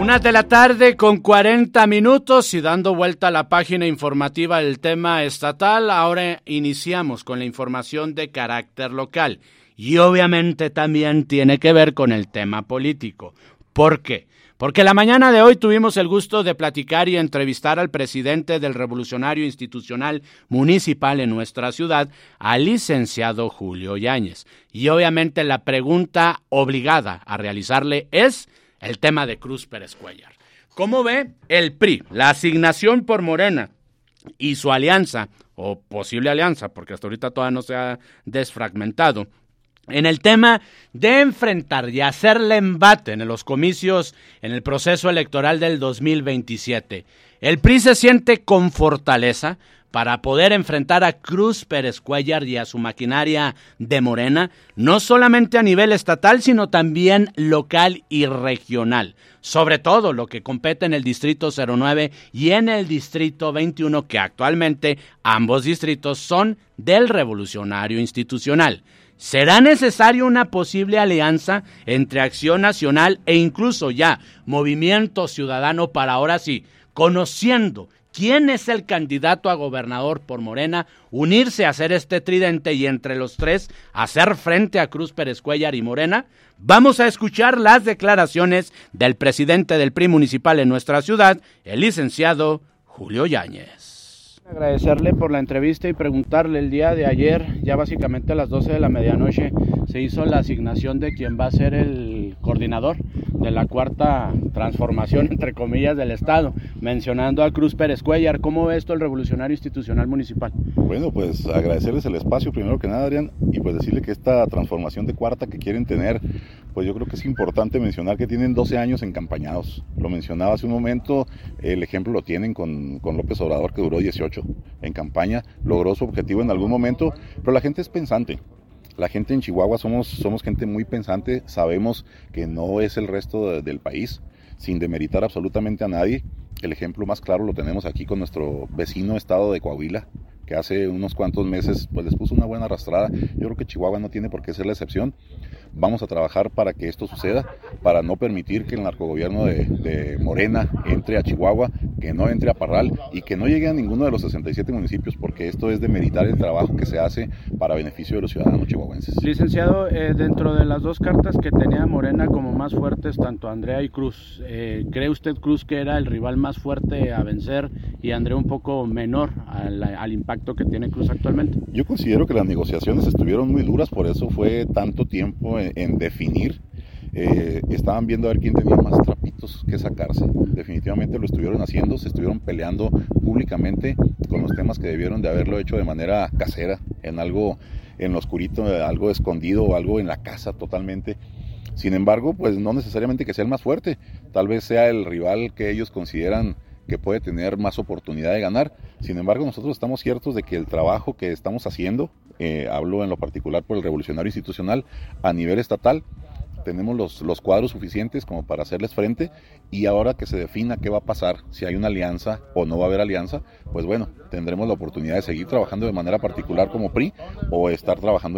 1:40 y dando vuelta a la página informativa del tema estatal, ahora iniciamos con la información de carácter local y obviamente también tiene que ver con el tema político. ¿Por qué? Porque la mañana de hoy tuvimos el gusto de platicar y entrevistar al presidente del Revolucionario Institucional Municipal en nuestra ciudad, al licenciado Julio Yáñez. Y obviamente la pregunta obligada a realizarle es el tema de Cruz Pérez Cuéllar. ¿Cómo ve el PRI, la asignación por Morena y su alianza, o posible alianza, porque hasta ahorita todavía no se ha desfragmentado, en el tema de enfrentar y hacerle embate en los comicios en el proceso electoral del 2027? El PRI se siente con fortaleza para poder enfrentar a Cruz Pérez Cuéllar y a su maquinaria de Morena, no solamente a nivel estatal, sino también local y regional. Sobre todo lo que compete en el Distrito 09 y en el Distrito 21, que actualmente ambos distritos son del Revolucionario Institucional. ¿Será necesaria una posible alianza entre Acción Nacional e incluso ya Movimiento Ciudadano para ahora sí, conociendo quién es el candidato a gobernador por Morena, unirse a hacer este tridente y entre los tres hacer frente a Cruz Pérez Cuéllar y Morena? Vamos a escuchar las declaraciones del presidente del PRI municipal en nuestra ciudad, el licenciado Julio Yáñez. Agradecerle por la entrevista y preguntarle, el día de ayer, ya básicamente a las 12 de la medianoche, se hizo la asignación de quien va a ser el coordinador de la cuarta transformación, entre comillas, del Estado, mencionando a Cruz Pérez Cuéllar. ¿Cómo ve esto el Revolucionario Institucional Municipal? Bueno, pues agradecerles el espacio primero que nada, Adrián, y pues decirle que esta transformación de cuarta que quieren tener, pues yo creo que es importante mencionar que tienen 12 años encampañados. Lo mencionaba hace un momento, el ejemplo lo tienen con López Obrador, que duró 18 en campaña, logró su objetivo en algún momento, pero la gente es pensante. La gente en Chihuahua somos gente muy pensante, sabemos que no es el resto del país, sin demeritar absolutamente a nadie. El ejemplo más claro lo tenemos aquí con nuestro vecino estado de Coahuila, que hace unos cuantos meses pues les puso una buena arrastrada. Yo creo que Chihuahua no tiene por qué ser la excepción. Vamos a trabajar para que esto suceda, para no permitir que el narcogobierno de Morena entre a Chihuahua, que no entre a Parral y que no llegue a ninguno de los 67 municipios, porque esto es demeritar el trabajo que se hace para beneficio de los ciudadanos chihuahuenses. Licenciado, dentro de las dos cartas que tenía Morena como más fuertes, tanto Andrea y Cruz, ¿cree usted, Cruz, que era el rival más fuerte a vencer y Andrea un poco menor al impacto que tiene Cruz actualmente? Yo considero que las negociaciones estuvieron muy duras, por eso fue tanto tiempo en definir. Estaban viendo a ver quién tenía más trapitos que sacarse. Definitivamente lo estuvieron haciendo, se estuvieron peleando públicamente con los temas que debieron de haberlo hecho de manera casera, en algo en lo oscurito, algo escondido o algo en la casa totalmente. Sin embargo, pues no necesariamente que sea el más fuerte, tal vez sea el rival que ellos consideran que puede tener más oportunidad de ganar. Sin embargo, nosotros estamos ciertos de que el trabajo que estamos haciendo, hablo en lo particular por el Revolucionario Institucional a nivel estatal, tenemos los cuadros suficientes como para hacerles frente, y ahora que se defina qué va a pasar, si hay una alianza o no va a haber alianza, pues bueno, tendremos la oportunidad de seguir trabajando de manera particular como PRI o estar trabajando